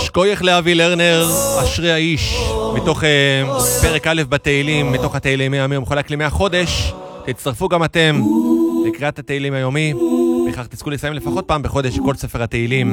שכוייך לאבי לרנר, אשרי האיש, מתוך פרק א' בתהילים, מתוך התהילים היומי ומחולק לימי החודש. תצטרפו גם אתם לקריאת התהילים היומי, בכך תזכו לסיים לפחות פעם בחודש כל ספר התהילים.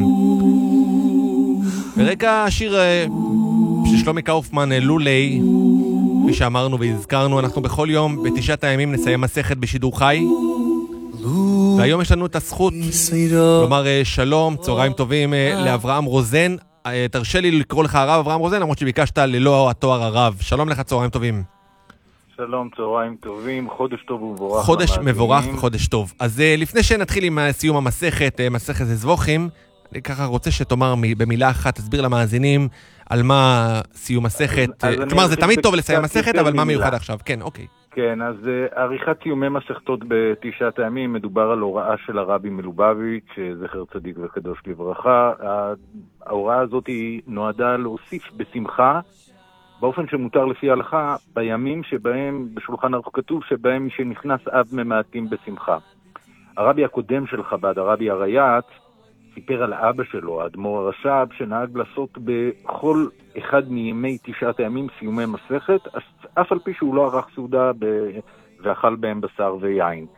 ברקע השיר של שלומי קאופמן, לולי, כפי שאמרנו והזכרנו, אנחנו בכל יום בתשעת הימים נסיים מסכת בשידור חי, והיום יש לנו את הזכות לומר שלום, צהריים טובים לאברהם רוזן. תרשה לי לקרוא לך הרב אברהם רוזן, למרות שביקשת ללא התואר הרב. שלום לך, צהריים טובים. שלום, צהריים טובים, חודש טוב ומבורך. חודש מבורך וחודש טוב. אז לפני שנתחיל עם סיום המסכת, מסכת זבוכים, אני ככה רוצה שתאמר במילה אחת, תסביר למאזינים על מה סיום מסכת. כלומר, זה תמיד טוב לסיים מסכת, אבל מה מיוחד עכשיו? כן, אוקיי. כן, אז עריכת סיומי מסכתות בתשעת הימים, מדובר על הוראה של הרבי מלובביץ', זכר צדיק וקדוש לברכה. ההוראה הזאת היא נועדה להוסיף בשמחה, באופן שמותר לפי ההלכה, בימים שבהם, בשולחן ערוך כתוב, שבהם מי שנכנס אב ממעטים בשמחה. הרבי הקודם של חב"ד, הרבי הריי"צ, סיפר על אבא שלו, האדמו"ר הרש"ב, שנהג לעשות בכל אחד מימי תשעת הימים סיומי מסכת, אף על פי שהוא לא ערך סעודה ואכל בהם בשר ויין.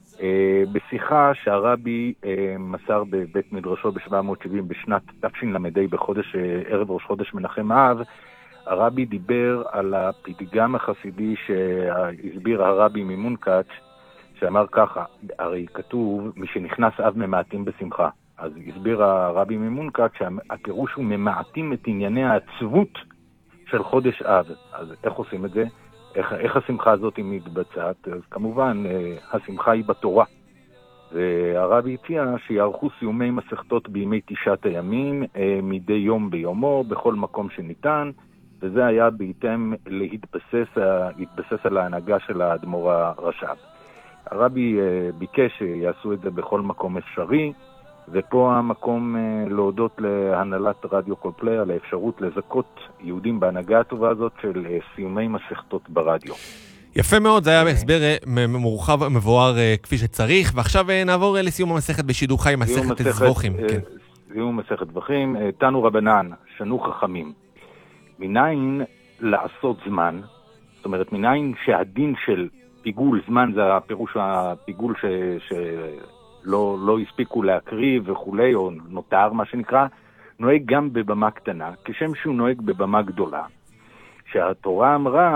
בשיחה שהרבי מסר בבית מדרשו ב-770 בשנת תשל"ה בחודש, ערב ראש חודש מנחם אב, הרבי דיבר על הפתגם החסידי שהסביר הרבי ממונקאץ', שאמר ככה, הרי כתוב מי שנכנס אב ממעטים בשמחה. אז הסביר הרבי ממונקאץ' שהפירוש הוא ממעטים את ענייני העצבות של חודש אב. אז איך עושים את זה? איך השמחה הזאת היא מתבצעת? אז כמובן, השמחה היא בתורה. והרבי הציע שיערכו סיומי מסכתות בימי תשעת הימים, מדי יום ביומו, בכל מקום שניתן, וזה היה בהתאם להתבסס על ההנהגה של האדמו"ר הרש"ב. הרבי ביקש שיעשו את זה בכל מקום אפשרי, ופה המקום להודות להנהלת רדיו קולפליי על האפשרות לזכות יהודים בהנהגה הטובה הזאת של סיומי מסכתות ברדיו. יפה מאוד, זה היה הסבר מורחב מבואר כפי שצריך, ועכשיו נעבור לסיום המסכת בשידור חי, מסכת זבוכים. סיום מסכת זבוכים, תנו רבנן, שנו חכמים. מניין לעשות זמן, זאת אומרת מניין שהדין של פיגול, זמן זה הפירוש הפיגול לא הספיקו להקריב וכולי, או נותר מה שנקרא, נוהג גם בבמה קטנה, כשם שהוא נוהג בבמה גדולה. שהתורה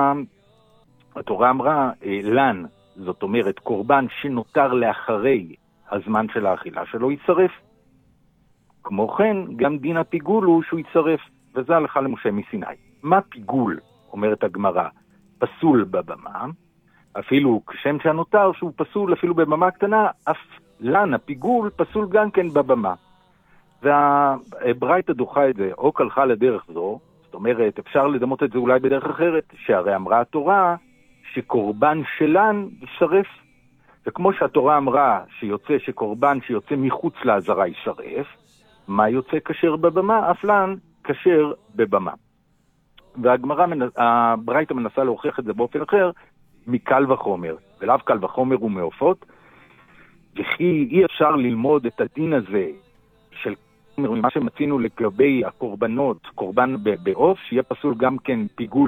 אמרה לן, זאת אומרת קורבן שנותר לאחרי הזמן של האכילה שלו יצרף. כמו כן, גם דין הפיגול הוא שהוא יצרף, וזה הלכה למשה מסיני. מה פיגול, אומרת הגמרא, פסול בבמה, אפילו כשם שהנותר שהוא פסול אפילו בבמה קטנה, אף לן, הפיגול, פסול גם כן בבמה. והברייתא דוחה את זה, או כלכה לדרך זו, זאת אומרת, אפשר לדמות את זה אולי בדרך אחרת, שהרי אמרה התורה שקורבן שלן ישרף. וכמו שהתורה אמרה שיוצא שקורבן שיוצא מחוץ לעזרה ישרף, מה יוצא כשר בבמה? אף לן כשר בבמה. והגמרא, הברייתא מנסה להוכיח את זה באופן אחר, מקל וחומר, ולאו קל וחומר ומעופות, וכי אי אפשר ללמוד את הדין הזה של מה שמצינו לגבי הקורבנות, קורבן בעוף, שיהיה פסול גם כן פיגול